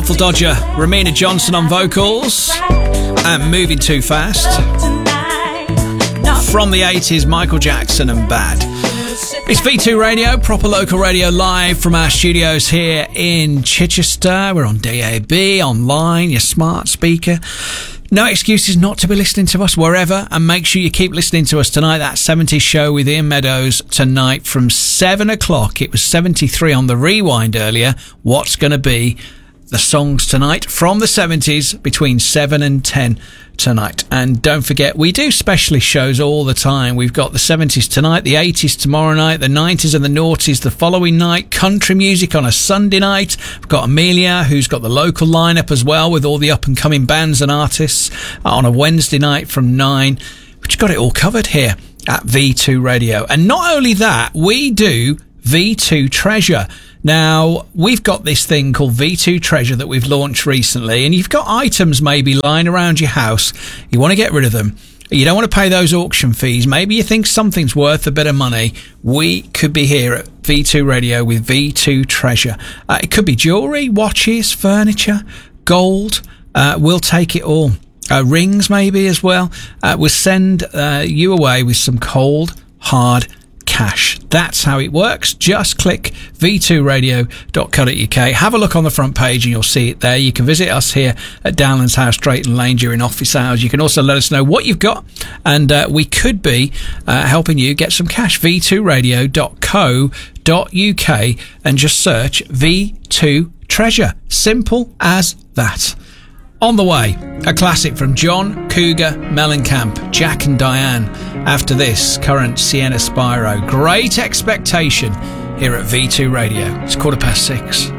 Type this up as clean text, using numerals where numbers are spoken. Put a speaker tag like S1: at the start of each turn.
S1: Artful Dodger, Ramina Johnson on vocals, and Moving Too Fast. From the 80s, Michael Jackson and Bad. It's V2 Radio, proper local radio, live from our studios here in Chichester. We're on DAB, online, your smart speaker. No excuses not to be listening to us wherever, and make sure you keep listening to us tonight. That 70s show with Ian Meadows tonight from 7 o'clock. It was 73 on the rewind earlier. What's going to be the songs tonight from the 70s between 7 and 10 tonight? And don't forget, we do specialist shows all the time. We've got the 70s tonight, the 80s tomorrow night, the 90s and the noughties the following night, country music on a Sunday night. We've got Amelia, who's got the local lineup as well, with all the up-and-coming bands and artists on a Wednesday night from 9. We've got it all covered here at V2 Radio. And not only that, we do V2 Treasure. Now, we've got this thing called V2 Treasure that we've launched recently, and you've got items maybe lying around your house. You want to get rid of them. You don't want to pay those auction fees. Maybe you think something's worth a bit of money. We could be here at V2 Radio with V2 Treasure. It could be jewellery, watches, furniture, gold. We'll take it all. Rings maybe as well. We'll send you away with some cold, hard cash. That's how it works. Just click v2radio.co.uk. Have a look on the front page and you'll see it there. You can visit us here at Downlands House, Drayton Lane during office hours. You can also let us know what you've got, and we could be helping you get some cash. v2radio.co.uk and just search V2 Treasure. Simple as that. On the way, a classic from John Cougar Mellencamp, Jack and Diane. After this, current Sienna Spyro. Great Expectation here at V2 Radio. It's 6:15.